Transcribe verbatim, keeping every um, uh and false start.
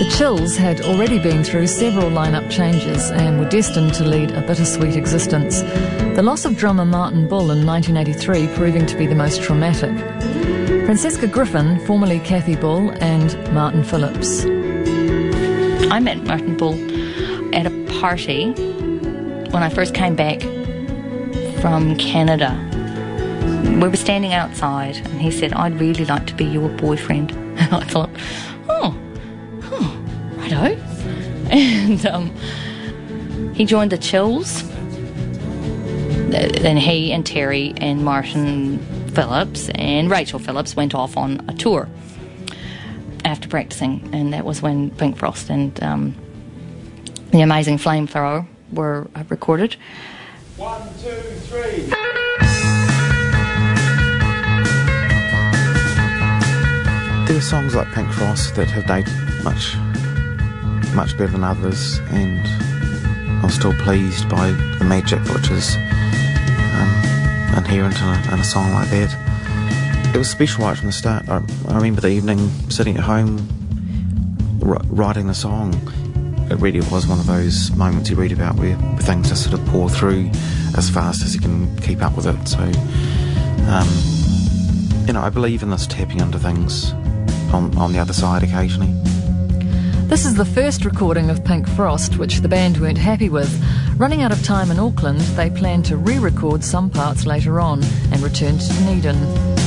The Chills had already been through several line-up changes and were destined to lead a bittersweet existence, the loss of drummer Martin Bull in nineteen eighty-three proving to be the most traumatic. Francesca Griffin, formerly Kathy Bull, and Martin Phillips. I met Martin Bull at a party when I first came back from Canada. We were standing outside and he said, "I'd really like to be your boyfriend." And I thought, oh, oh righto. And um, he joined the Chills. Then he and Terry and Martin Phillips and Rachel Phillips went off on a tour after practicing, and that was when Pink Frost and um, the Amazing Flamethrower were uh, recorded. One, two, three. There are songs like Pink Frost that have dated much, much better than others, and I'm still pleased by the magic which is um, inherent in a, in a song like that. It was special right from the start. I, I remember the evening sitting at home r- writing the song. It really was one of those moments you read about where things just sort of pour through as fast as you can keep up with it. So, um, you know, I believe in this tapping into things on, on the other side occasionally. This is the first recording of Pink Frost, which the band weren't happy with. Running out of time in Auckland, they planned to re-record some parts later on and return to Dunedin.